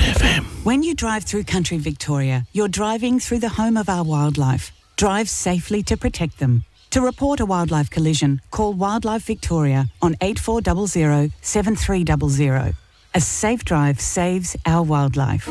FM. When you drive through country Victoria, you're driving through the home of our wildlife. Drive safely to protect them. To report a wildlife collision, call Wildlife Victoria on 8400 7300. A safe drive saves our wildlife.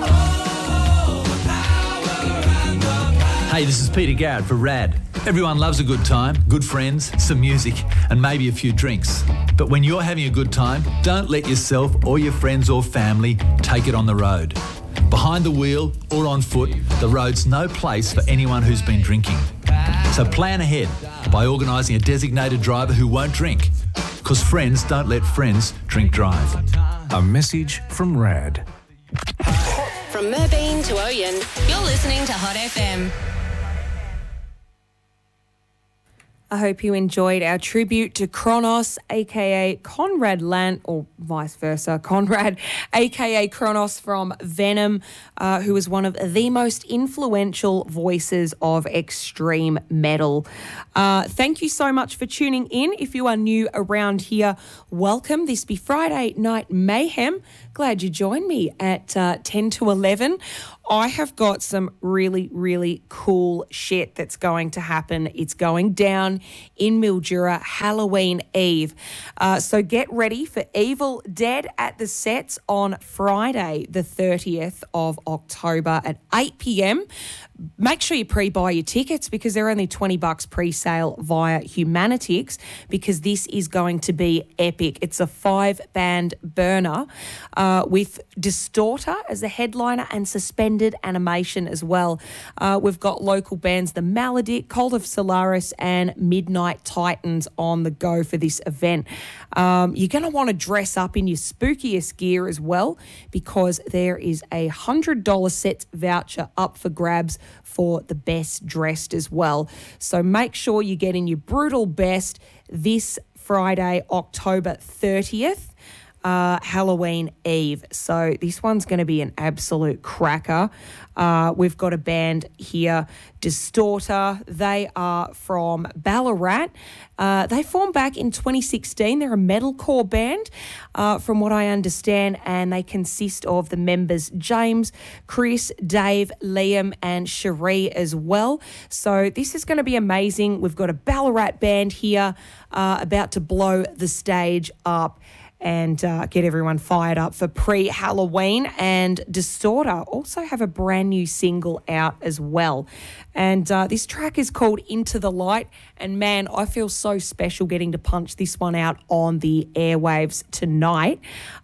Hey, this is Peter Garrett for RAD. Everyone loves a good time, good friends, some music, and maybe a few drinks. But when you're having a good time, don't let yourself or your friends or family take it on the road. Behind the wheel or on foot, the road's no place for anyone who's been drinking. So plan ahead by organising a designated driver who won't drink, because friends don't let friends drink drive. A message from RAD. From Merbeen to Oyen, you're listening to Hot FM. I hope you enjoyed our tribute to Kronos, a.k.a. Conrad Lant, or vice versa, Conrad, a.k.a. Kronos from Venom, who is one of the most influential voices of extreme metal. Thank you so much for tuning in. If you are new around here, welcome. This be Friday Night Mayhem. Glad you joined me at 10 to 11. I have got some really, really cool shit that's going to happen. It's going down in Mildura Halloween Eve. So get ready for Evil Dead at the Sets on Friday, the 30th of October at 8 p.m. Make sure you pre-buy your tickets because they're only $20 pre-sale via Humanitix, because this is going to be epic. It's a 5-band burner with Distorter as a headliner and Suspended Animation as well. We've got local bands The Maledict, Cult of Solaris and Midnight Titans on the go for this event. You're going to want to dress up in your spookiest gear as well, because there is a $100 set voucher up for grabs for the best dressed as well. So make sure you get in your brutal best this Friday, October 30th. Halloween Eve. So this one's going to be an absolute cracker. We've got a band here, Distorter. They are from Ballarat. They formed back in 2016. They're a metalcore band, from what I understand, and they consist of the members James, Chris, Dave, Liam, and Cherie as well. So this is going to be amazing. We've got a Ballarat band here about to blow the stage up and get everyone fired up for pre-Halloween. And Distorter also have a brand new single out as well. And this track is called Into the Light. And man, I feel so special getting to punch this one out on the airwaves tonight,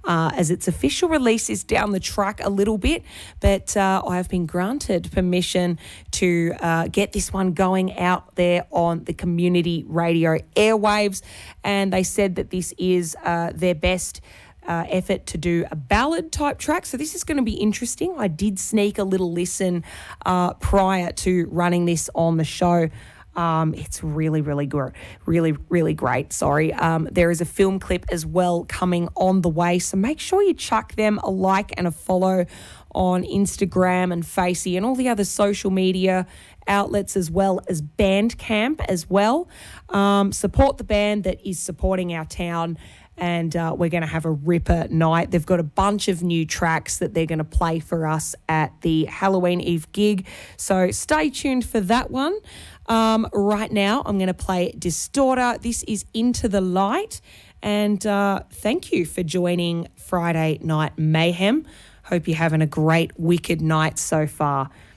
as its official release is down the track a little bit. But I have been granted permission to get this one going out there on the community radio airwaves. And they said that this is their best effort to do a ballad type track. So this is going to be interesting. I did sneak a little listen prior to running this on the show. It's really, really good. Really great. Sorry. There is a film clip as well coming on the way. So make sure you chuck them a like and a follow on Instagram and Facey and all the other social media outlets, as well as Bandcamp as well. Support the band that is supporting our town, and we're going to have a ripper night. They've got a bunch of new tracks that they're going to play for us at the Halloween Eve gig, so stay tuned for that one. Right now, I'm going to play Distorter. This is Into the Light, and thank you for joining Friday Night Mayhem. Hope you're having a great, wicked night so far.